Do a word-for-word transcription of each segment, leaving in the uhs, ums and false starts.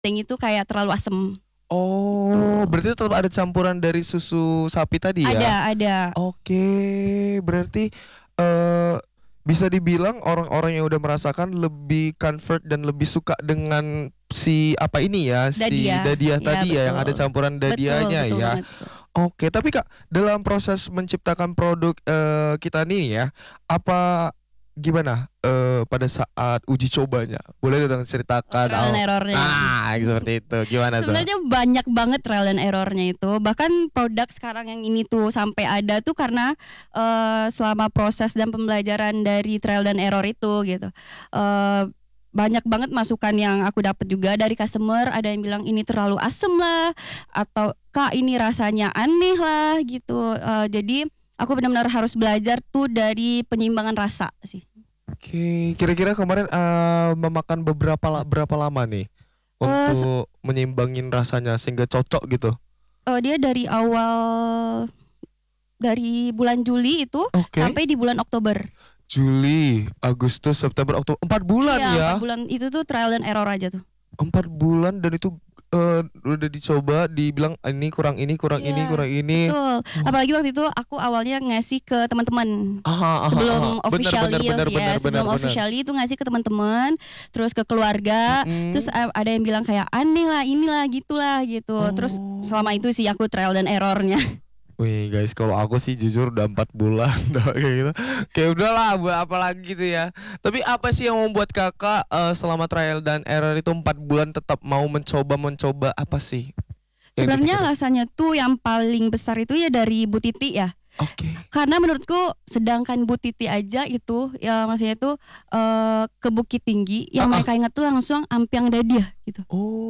Teng itu kayak terlalu asem. Oh, berarti tetap ada campuran dari susu sapi tadi ya? Ada, ada. Oke, berarti eh bisa dibilang orang-orang yang udah merasakan lebih comfort dan lebih suka dengan si apa ini ya, si Dadia. dadia Ya, tadi ya, yang ada betul. campuran Betul, dadianya betul ya. banget. Oke, tapi Kak, dalam proses menciptakan produk eh, kita nih ya, apa gimana eh, pada saat uji cobanya? Boleh dong ceritakan? Trial and Oh, error-nya. ah, seperti itu. Gimana tuh? Sebenarnya banyak banget trial and error-nya itu. Bahkan produk sekarang yang ini tuh sampai ada tuh karena eh, selama proses dan pembelajaran dari trial dan error itu gitu. Eh, banyak banget masukan yang aku dapat juga dari customer. Ada yang bilang ini terlalu asem lah, atau Kak ini rasanya aneh lah gitu. Eh, jadi aku benar-benar harus belajar tuh dari penyeimbangan rasa sih. Oke, kira-kira kemarin eh, memakan beberapa la- berapa lama nih Eh, se- untuk menyeimbangin rasanya sehingga cocok gitu? eh, dia dari awal dari bulan Juli itu Oke. sampai di bulan Oktober. Juli, Agustus, September, Oktober, empat bulan Iya, ya? empat bulan itu tuh trial and error aja tuh. Empat bulan dan itu eh, udah dicoba, dibilang ini kurang ini, kurang Iya, ini, kurang ini. Betul. Apalagi waktu itu aku awalnya ngasih ke teman-teman. Aha, aha, Sebelum aha. Benar, officially benar, benar, ya, benar, sebelum benar, benar. officially itu ngasih ke teman-teman, terus ke keluarga, Mm-mm. terus a- ada yang bilang kayak aneh lah, inilah gitulah gitu. Terus Oh. selama itu sih aku trial dan errornya. Wih guys, kalau aku sih jujur udah empat bulan udah kayak gitu. Kayak udahlah buat apa lagi gitu ya. Tapi apa sih yang membuat kakak eh, selama trial dan error itu empat bulan tetap mau mencoba-mencoba apa sih? yang Sebenarnya dipikirin? alasannya tuh yang paling besar itu ya dari Bu Titi ya. Oke. Karena menurutku sedangkan Bu Titi aja itu ya maksudnya itu eh, ke Bukit Tinggi yang Ah, ah. mereka ingat tuh langsung Ampiang Dadiah gitu.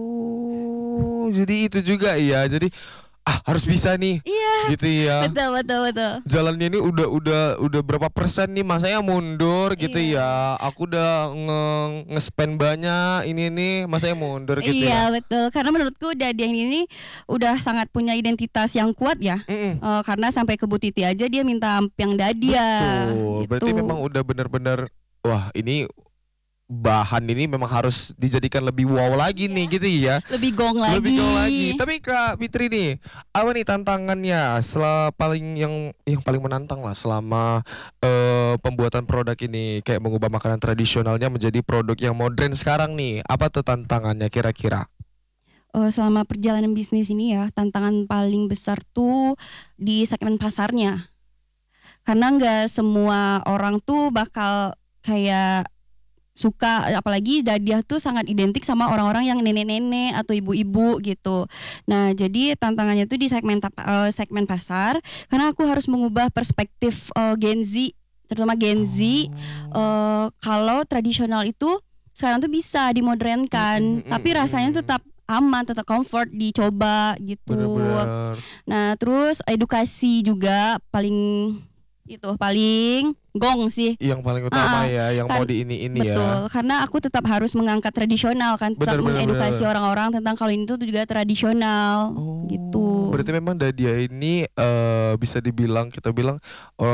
Oh, jadi itu juga ya. Jadi ah harus bisa nih. Iya. Gitu ya. Betul betul betul. Jalannya ini udah udah udah berapa persen nih, masanya mundur gitu Iya. ya. Aku udah nge nge-spend banyak ini nih, masanya mundur gitu Iya ya. betul. Karena menurutku Dadiah ini udah sangat punya identitas yang kuat ya. Mm-mm. Eh, karena sampai ke Bu Titi aja dia minta Ampiang Dadiah. Betul. Gitu. Berarti memang udah benar-benar wah, ini bahan ini memang harus dijadikan lebih wow lagi nih gitu ya. lebih gong lagi. Lebih jauh lagi. Tapi Kak Fitri nih, apa nih tantangannya? Setelah paling yang yang paling menantang lah selama eh, pembuatan produk ini, kayak mengubah makanan tradisionalnya menjadi produk yang modern sekarang nih. Apa tuh tantangannya kira-kira? Eh, selama perjalanan bisnis ini ya tantangan paling besar tuh di segmen pasarnya. Karena nggak semua orang tuh bakal kayak suka, apalagi Dadiah tuh sangat identik sama orang-orang yang nenek-nenek atau ibu-ibu gitu. Nah, jadi tantangannya tuh di segmen tap- eh, segmen pasar karena aku harus mengubah perspektif eh, Gen Z, terutama Gen Z eh, kalau tradisional itu sekarang tuh bisa dimodernkan, Mm, mm, mm, tapi mm, rasanya mm. tetap aman, tetap comfort dicoba gitu. Bener-bener. Nah, terus edukasi juga paling itu paling gong sih. Yang paling utama Ah, ya, yang mau kan- di ini ini Betul, ya. karena aku tetap harus mengangkat tradisional kan, tetap Bener, bener, mengedukasi bener. orang-orang tentang kalau ini tuh juga tradisional Oh, gitu. berarti memang Dadia ini eh, bisa dibilang kita bilang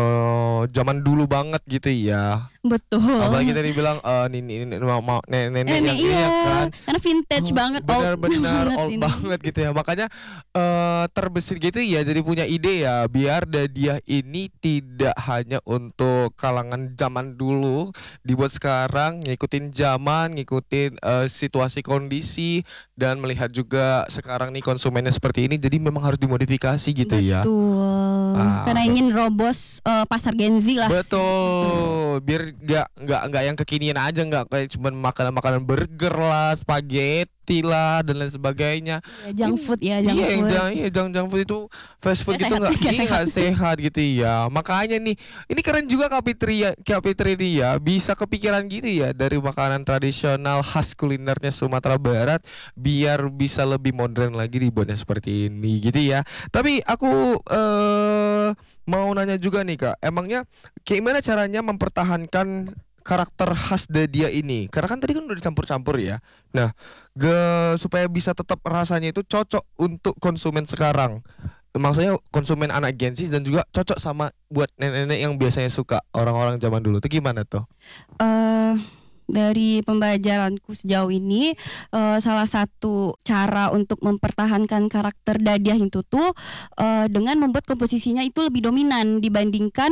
eh, zaman dulu banget gitu ya. Betul. Apalagi tadi bilang eh, nini, nini mau, mau nenek, nenek Nenek, yang ini iya, ya kan. karena vintage Oh, banget, old benar-benar banget old ini. banget gitu ya. Makanya eh, terbesit gitu ya. Jadi punya ide ya biar Dadia ini tidak hanya untuk kalangan zaman dulu, dibuat sekarang ngikutin zaman, ngikutin eh, situasi kondisi dan melihat juga sekarang nih konsumennya seperti ini. Jadi memang harus dimodifikasi gitu ya. Betul. Ah, Karena be- ingin robos eh, pasar Gen Z lah. Betul, biar nggak nggak nggak yang kekinian aja, nggak kayak cuman makanan-makanan burger lah, spaghetti lah dan lain sebagainya. Ya, junk Ini- food ya, junk iya, yang food. junk, iya, junk junk food itu fast food Nggak gitu sehat, nggak, nggak iya, nggak sehat gitu ya. Makanya nih, ini keren juga Kak Fitri ya, Kak Fitri nih ya, bisa kepikiran gitu ya dari makanan tradisional khas kulinernya Sumatera Barat, biar bisa lebih modern lagi dibuatnya seperti ini gitu ya. Tapi aku eh mau nanya juga nih Kak, emangnya gimana caranya mempertahankan karakter khas Dadia ini? Karena kan tadi kan udah dicampur-campur ya. Nah, ge, supaya bisa tetap rasanya itu cocok untuk konsumen sekarang. Maksudnya konsumen anak Gen Z dan juga cocok sama buat nenek-nenek yang biasanya suka orang-orang zaman dulu. Itu gimana tuh? Eh dari pembelajaranku sejauh ini, uh, salah satu cara untuk mempertahankan karakter Dadiah itu tuh uh, dengan membuat komposisinya itu lebih dominan dibandingkan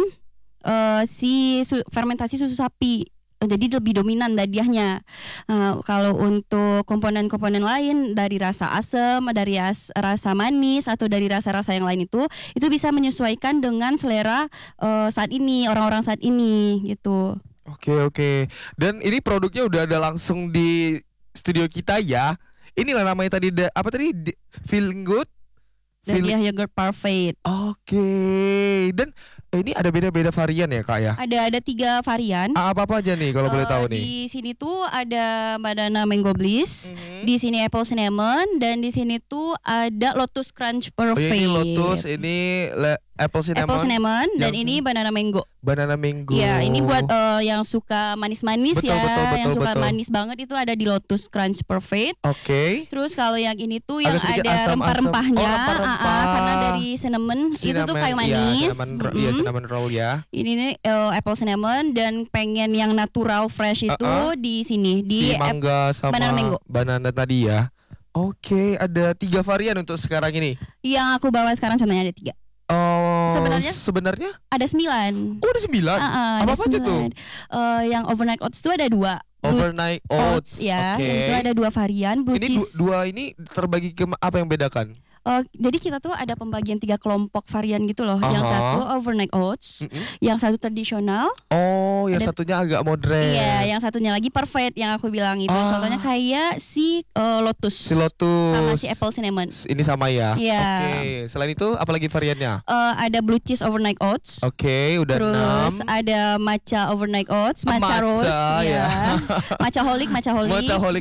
uh, si su- fermentasi susu sapi. Jadi lebih dominan Dadiahnya. Uh, kalau untuk komponen-komponen lain dari rasa asam, dari as- rasa manis atau dari rasa-rasa yang lain itu, itu bisa menyesuaikan dengan selera uh, saat ini orang-orang saat ini gitu. Oke oke. Dan ini produknya udah ada langsung di studio kita ya. Inilah namanya tadi da- apa tadi Di- Feeling Good. Feel- Dadiah Yogurt Parfait. Oke. Dan ini ada beda-beda varian ya kak ya. Ada ada tiga varian. Ah, apa apa aja nih kalau boleh Eh, tahu di nih. sini tuh ada banana mango bliss, Mhm. di sini apple cinnamon, dan di sini tuh ada lotus crunch Oh perfect. ya, ini lotus, ini le- apple cinnamon, apple cinnamon dan yang ini banana mango. banana mango. Ya, ini buat eh, yang suka manis-manis Betul, ya, betul, betul, yang suka betul. manis banget itu ada di lotus crunch perfect. Oke. Terus kalau yang ini tuh yang Agak sedikit ada asam-asam. rempah-rempahnya, Oh, rempah-rempah. ah, ah, karena dari cinnamon, itu tuh Cinnamon, kayu iya, manis. cinnamon, ro- iya, Mm-mm. cinnamon roll ya. Ini nih eh, apple cinnamon dan pengen yang natural fresh itu Uh-uh. di sini Si di ap- mangga sama banana mango. banana tadi ya. Oke, ada tiga varian untuk sekarang ini. yang aku bawa sekarang contohnya ada tiga. Oh, Sebenarnya? sebenarnya Ada sembilan. oh ada sembilan. Ah, ah, Apa ada apa aja tuh? sembilan. Eh, yang overnight oats tuh ada dua. Blue Overnight oats. ya. Oke. Yang itu ada dua varian. Blue Ini du- cheese. dua ini terbagi ke apa yang bedakan? Eh, jadi kita tuh ada pembagian tiga kelompok varian gitu loh. Yang Aha. satu overnight oats, Mm-mm. yang satu tradisional, Oh, yang Ada- satunya agak modern. iya, yang satunya lagi perfect yang aku bilang itu. Ah. Contohnya kayak si eh, lotus Si lotus. sama si apple cinnamon. Ini sama ya. Iya. Oke. Selain itu apa lagi variannya? Eh, ada blue cheese overnight oats. Oke, udah enam. Terus ada matcha overnight oats, matcha, Matcha, rose, ya. matcha holic, matcha holic, Matchaholic.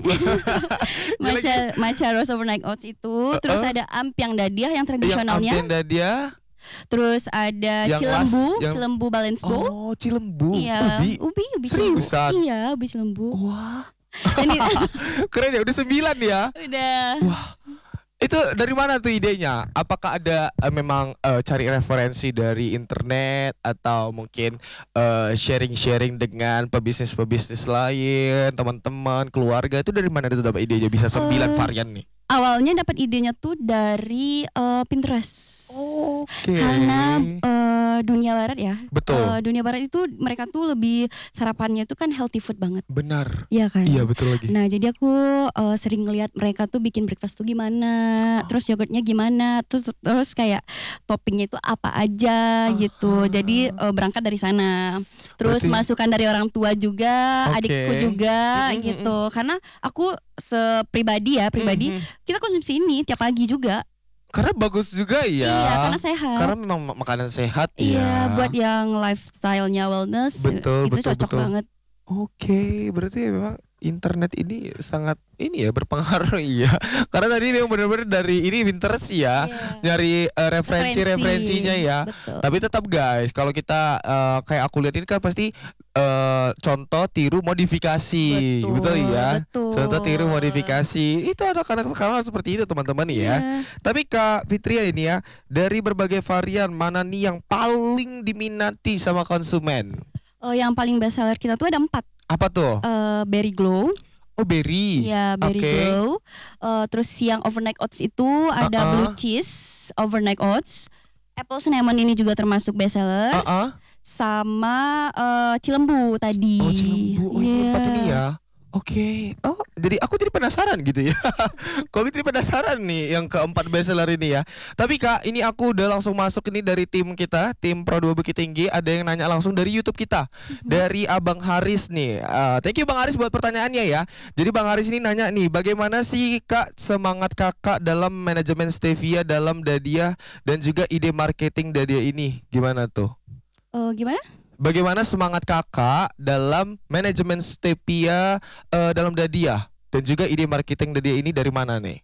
matcha, matcha rose overnight oats itu. Terus Uh-uh. ada ampiang Dadiah yang Yang tradisionalnya. Ampenda dia. Terus ada Yang cilembu, las- yang- cilembu balance bowl. Oh, cilembu. Iya, Ubi. ubi, ubi cilembu. Seriusan? Iya, ubi cilembu. Wah. Ini Keren ya, udah sembilan ya. udah. Itu dari mana tuh idenya? Apakah ada eh, memang eh, cari referensi dari internet atau mungkin eh, sharing-sharing dengan pebisnis-pebisnis lain, teman-teman, keluarga, itu dari mana itu dapat idenya bisa sembilan Eh, varian nih? Awalnya dapat idenya tuh dari eh, Pinterest. Oke. Karena eh, dunia barat ya. Betul. eh, dunia barat itu mereka tuh lebih sarapannya tuh kan healthy food banget. Benar. Iya kan? Iya, betul lagi. Nah, jadi aku eh, sering ngeliat mereka tuh bikin breakfast tuh gimana, Oh. terus yogurtnya gimana, terus terus kayak toppingnya itu apa aja gitu. Jadi eh, berangkat dari sana. Terus Berarti- masukan dari orang tua juga, Oke. adikku juga Mm, mm, gitu. Karena aku sepribadi ya, pribadi Mhm. kita konsumsi ini tiap pagi juga. Karena bagus juga ya. Iya, karena sehat. Karena memang mak- makanan sehat Iya, ya. buat yang lifestyle-nya wellness Betul, itu betul, cocok betul. banget. Oke, berarti memang internet ini sangat ini ya berpengaruh ya. Karena tadi memang benar-benar dari ini Pinterest ya, Iya. nyari eh, referensi-referensinya ya. Betul. Tapi tetap guys, kalau kita eh, kayak aku lihat ini kan pasti eh, contoh tiru modifikasi, betul, ya. Betul. Contoh tiru modifikasi. Itu anak-anak sekarang seperti itu teman-teman ya. Iya. Tapi Kak Fitria ini ya, dari berbagai varian mana nih yang paling diminati sama konsumen? Eh, yang paling best seller kita tuh ada empat. Apa tuh? Eh, berry glow, Oh, berry. ya berry Oke. glow. Eh, terus yang overnight oats itu ada Uh-uh. blue cheese overnight oats. Apple cinnamon ini juga termasuk best seller. Uh-uh. Sama eh, cilembu tadi. Oh, cilembu. Oh, ini Iya. empat ini ya. Oke. Oh, jadi aku jadi penasaran gitu ya. Kok jadi penasaran nih yang keempat bestseller ini ya. Tapi Kak, ini aku udah langsung masuk ini dari tim kita, tim Pro dua Bukit Tinggi. Ada yang nanya langsung dari YouTube kita, dari Abang Haris nih. Uh, thank you Bang Haris buat pertanyaannya ya. Jadi Bang Haris ini nanya nih, bagaimana sih Kak semangat Kakak dalam manajemen stevia dalam Dadiah dan juga ide marketing Dadiah ini? Gimana tuh? Eh, gimana? Bagaimana semangat Kakak dalam manajemen stevia eh, dalam Dadiah dan juga ide marketing Dadiah ini dari mana nih?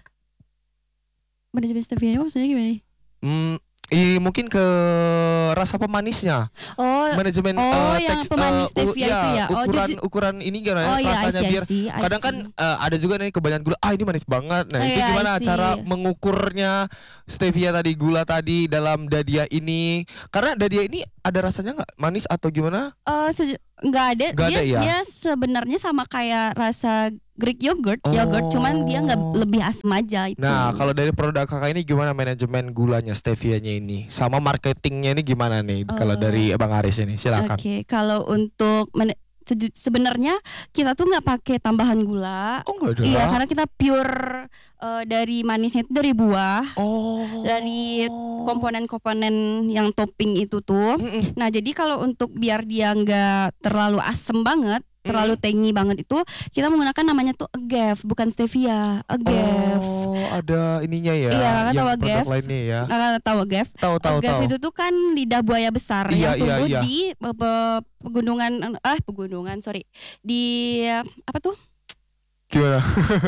Manajemen stevia maksudnya gimana? Hmm, i, mungkin ke rasa pemanisnya. Oh, Manajemen oh, eh, yang teks- pemanis eh, u- stevia itu ya? Oh, ukuran jadi- ukuran ini gimana oh iya, I rasanya see, I biar see, I kadang kan see. eh, ada juga nih kebanyakan gula. Ah, ini manis banget. Nah, Oh, itu iya, I gimana see. cara mengukurnya stevia tadi, gula tadi dalam Dadiah ini? Karena Dadiah ini ada rasanya nggak manis atau gimana? Eh, seju- nggak ada. Nggak dia ada ya? dia sebenarnya sama kayak rasa Greek yogurt, Oh. yogurt cuman dia nggak lebih asam aja itu. Nah, kalau dari produk kakak ini gimana manajemen gulanya, stevianya ini, sama marketingnya ini gimana nih? Kalau Eh, dari Bang Haris ini, silakan. Oke, kalau untuk men- seju- sebenarnya kita tuh nggak pakai tambahan gula. Oh enggak ada. Iya, karena kita pure eh, dari manisnya itu dari buah, Oh. dari komponen-komponen yang topping itu tuh. Mm-mm. Nah, jadi kalau untuk biar dia nggak terlalu asem banget, terlalu tangy banget itu, kita menggunakan namanya tuh agave, bukan stevia, agave. Oh, ada ininya ya. Iya, kakak yang tahu produk agave? lainnya ya. Kakak tahu agave? Tahu tahu Agave tahu. itu tuh kan lidah buaya besar Iya, yang iya, tumbuh iya. di eh, pe- pegunungan ah pegunungan sorry di eh, apa tuh Gimana?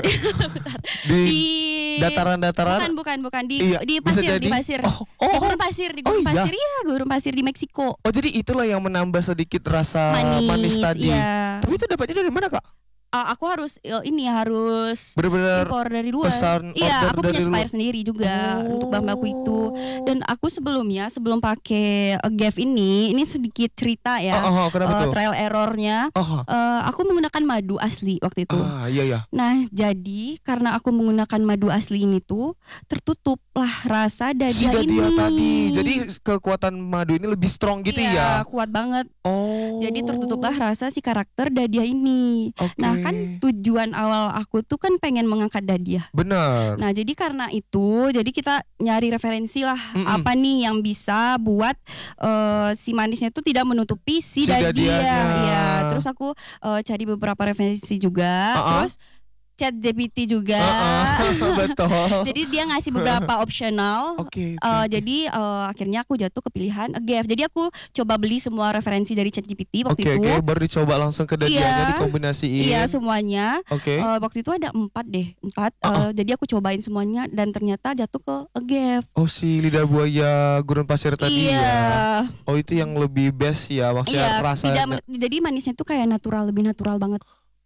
di di dataran-dataran. bukan bukan bukan di Iya, di bisa pasir di jadi. pasir Oh, di oh, gurun pasir di Oh, gurun iya? pasir iya gurun pasir di Meksiko. oh, jadi itulah yang menambah sedikit rasa Manis, manis tadi. iya. Tapi itu dapatnya dari mana, Kak? Ah, aku harus eh, ini harus Benar-benar impor dari luar. pesan Iya, order aku dari punya supplier luar. sendiri juga Oh. untuk bahan baku itu. Dan aku sebelumnya sebelum pakai agave ini, ini sedikit cerita ya. Oh, oh, oh, kenapa eh, tuh? trial errornya. Oh, Eh, aku menggunakan madu asli waktu itu. ah, iya ya. Nah, jadi karena aku menggunakan madu asli ini tuh tertutuplah rasa Si dadia Dadia ini. tadi. Jadi kekuatan madu ini lebih strong gitu iya, ya. kuat banget. Oh. Jadi tertutuplah rasa si karakter dadia ini. Oke. Nah, kan tujuan awal aku tuh kan pengen mengangkat dadia. benar. Nah, jadi karena itu, jadi kita nyari referensi lah Mm-mm. apa nih yang bisa buat eh, si manisnya itu tidak menutupi si, Si dadia. dadianya. Ya, terus aku eh, cari beberapa referensi juga, Uh-uh. terus chat G P T juga. Heeh, betul. Jadi dia ngasih beberapa optional. Oke. Eh, oke. jadi eh, akhirnya aku jatuh ke pilihan agave. Jadi aku coba beli semua referensi dari ChatGPT waktu Oke itu. oke baru dicoba langsung ke dadianya Iya. dikombinasiin. Iya semuanya. Oke. Eh, waktu itu ada empat deh, empat. Uh-uh. Eh, jadi aku cobain semuanya dan ternyata jatuh ke agave. Oh si lidah buaya gurun pasir tadi Iya, ya. Oh itu yang lebih best ya iya. maksudnya Tidak, rasanya. men- jadi manisnya tuh kayak natural, lebih natural banget.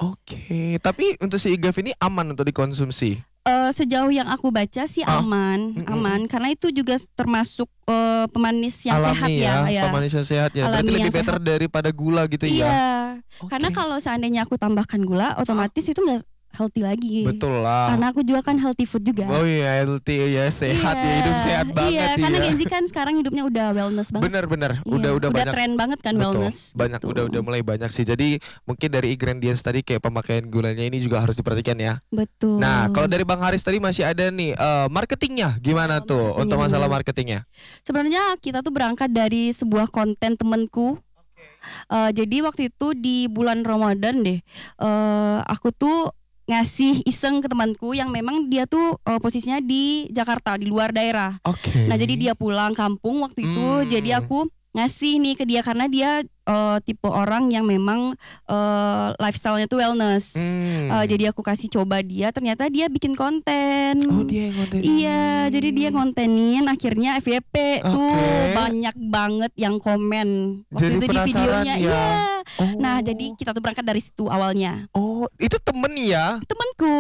Oke, tapi untuk si agave ini aman untuk dikonsumsi. Eh, sejauh yang aku baca sih Ah. aman, Mm-mm. aman. Karena itu juga termasuk eh, pemanis yang Alami sehat ya, ya. pemanis yang sehat ya. Berarti Alami lebih yang better sehat. daripada gula gitu Iya. ya. Karena Oke. kalau seandainya aku tambahkan gula, otomatis itu nggak healthy lagi. Betul lah. Karena aku juga kan healthy food juga. Oh iya healthy ya sehat Iya. ya hidup sehat banget Iya, ya. karena Gen Z kan sekarang hidupnya udah wellness banget. Bener-bener Iya, udah udah banyak. tren banget kan Betul, wellness. banyak gitu. udah udah mulai banyak sih. Jadi mungkin dari ingredients tadi kayak pemakaian gulanya ini juga harus diperhatikan ya. Betul. Nah, kalau dari Bang Haris tadi masih ada nih eh, marketingnya gimana Oh, tuh marketingnya untuk masalah dulu. marketingnya? Sebenarnya kita tuh berangkat dari sebuah konten temenku. Eh, jadi waktu itu di bulan Ramadan deh, eh, aku tuh ngasih iseng ke temanku yang memang dia tuh eh, posisinya di Jakarta, di luar daerah. Oke. Nah jadi dia pulang kampung waktu itu, Hmm. jadi aku ngasih nih ke dia karena dia eh, tipe orang yang memang eh, lifestyle-nya tuh wellness. Hmm. Eh, jadi aku kasih coba dia, ternyata dia bikin konten. Oh dia yang konten. Iya, jadi dia kontenin akhirnya F Y P tuh Oke. banyak banget yang komen waktu Jadi itu di penasaran videonya. ya. Iya. Oh. Nah, jadi kita tuh berangkat dari situ awalnya. Oh, itu temen ya? Temanku.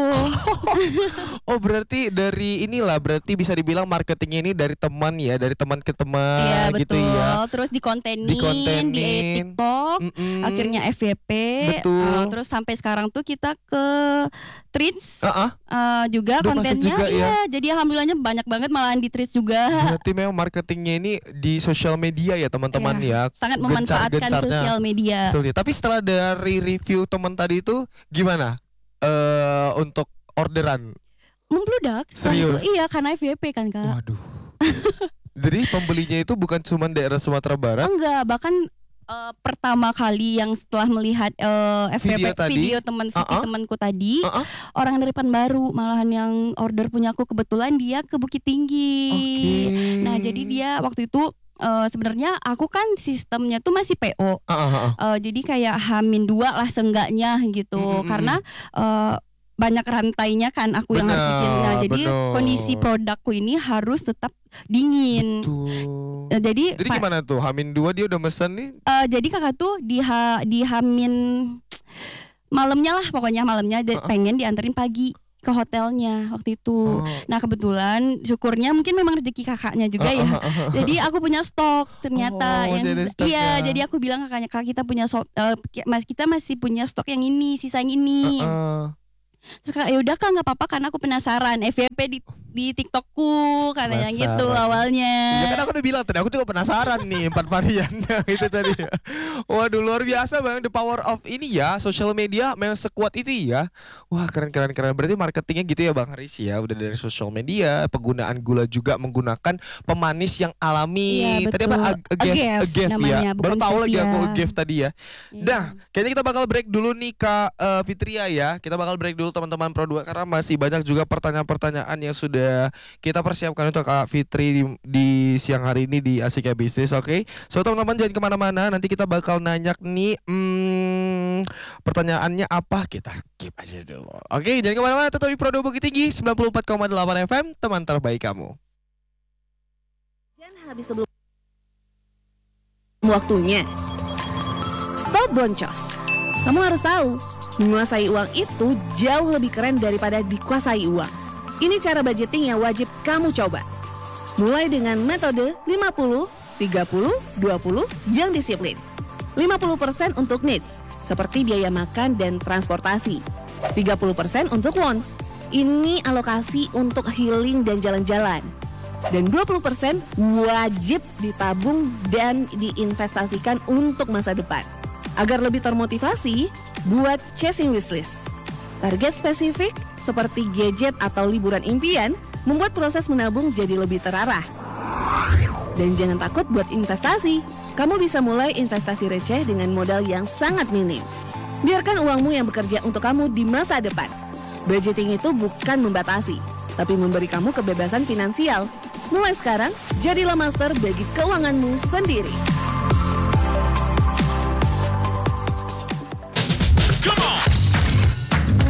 Oh, berarti dari inilah berarti bisa dibilang marketingnya ini dari teman ya, dari teman ke teman Iya, gitu betul. ya. Terus dikontenin, Dikontenin. di TikTok, Mm-mm. akhirnya F Y P. Betul. eh, terus sampai sekarang tuh kita ke Treats Ah, ah. eh, juga Udah masuk kontennya. juga ya? Iya, jadi alhamdulillahnya banyak banget malahan di Treats juga. Berarti memang marketingnya ini di sosial media ya teman-teman Iya, ya. sangat memanfaatkan Gencar-gencarnya. sosial media. Betul ya. Tapi setelah dari review teman tadi itu gimana? Eh untuk orderan. Membludak setelah Serius? itu. Iya, karena F Y P kan, Kak. Waduh. Jadi pembelinya itu bukan cuma daerah Sumatera Barat. Enggak, bahkan eh, pertama kali yang setelah melihat eh, F Y P Video tadi? video teman Siti Uh-uh. temanku tadi, Uh-uh. orang dari Pekanbaru malahan yang order punya aku, kebetulan dia ke Bukit Tinggi. Oke. Nah, jadi dia waktu itu eh, sebenarnya aku kan sistemnya tuh masih P O. Ah, ah, ah. Eh, jadi kayak hamin dua lah seenggaknya gitu. Mm, mm, mm. Karena eh, banyak rantainya kan aku yang harus bikin. Nah, Benar, jadi benar. kondisi produkku ini harus tetap dingin. Tuh. Eh, jadi Jadi pa- gimana tuh? Hamin dua dia udah mesen nih. Eh, jadi kakak tuh di ha, di Hamin malamnya lah, pokoknya malamnya de- Uh-uh. pengen dianterin pagi ke hotelnya waktu itu. Oh. Nah kebetulan syukurnya mungkin memang rezeki kakaknya juga ya. Uh, uh, uh, uh. Jadi aku punya stok ternyata Oh, yang masih ada sisa- stoknya. iya. Jadi aku bilang ke kakaknya, kak kita punya stok, eh, mas kita masih punya stok yang ini, sisa yang ini. Uh, uh. Terus kak, ya udah kak nggak apa-apa karena aku penasaran F Y P di di TikTokku katanya Penasaran. gitu awalnya. Ya kan aku udah bilang tadi, aku juga penasaran nih empat variannya itu tadi. Waduh, luar biasa bang, the power of ini ya, social media memang sekuat itu ya. Wah, keren keren keren. Berarti marketingnya gitu ya bang Haris ya, udah dari social media, penggunaan gula juga menggunakan pemanis yang alami. Iya, Tadi apa? betul. Ag- Agave, Agave agave namanya, ya. Baru bukan tahu lagi stevia. aku agave tadi ya. Iya. Dah, kayaknya kita bakal break dulu nih Kak eh, Fitria ya. Kita bakal break dulu teman-teman Pro dua karena masih banyak juga pertanyaan-pertanyaan yang sudah kita persiapkan untuk Kak Fitri di, di siang hari ini di Asik Ya Bisnis, oke? So teman-teman jangan kemana-mana, nanti kita bakal nanya nih hmm, pertanyaannya apa, kita keep aja dulu. Oke, jangan kemana-mana, tetap di Pro dua Bukit Tinggi sembilan puluh empat koma delapan F M, teman terbaik kamu. Dan habis sebelum waktunya. Stop boncos. Kamu harus tahu, menguasai uang itu jauh lebih keren daripada dikuasai uang. Ini cara budgeting yang wajib kamu coba. Mulai dengan metode lima puluh, tiga puluh, dua puluh yang disiplin. lima puluh persen untuk needs, seperti biaya makan dan transportasi. tiga puluh persen untuk wants. Ini alokasi untuk healing dan jalan-jalan. Dan dua puluh persen wajib ditabung dan diinvestasikan untuk masa depan. Agar lebih termotivasi, buat chasing wishlist. Target spesifik seperti gadget atau liburan impian membuat proses menabung jadi lebih terarah. Dan jangan takut buat investasi. Kamu bisa mulai investasi receh dengan modal yang sangat minim. Biarkan uangmu yang bekerja untuk kamu di masa depan. Budgeting itu bukan membatasi, tapi memberi kamu kebebasan finansial. Mulai sekarang, jadilah master bagi keuanganmu sendiri.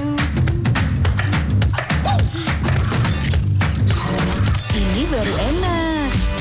Ini baru enak.